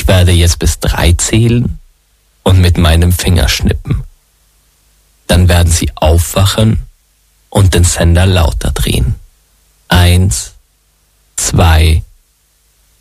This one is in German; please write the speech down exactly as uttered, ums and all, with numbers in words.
Ich werde jetzt bis drei zählen und mit meinem Finger schnippen. Dann werden Sie aufwachen und den Sender lauter drehen. Eins, zwei,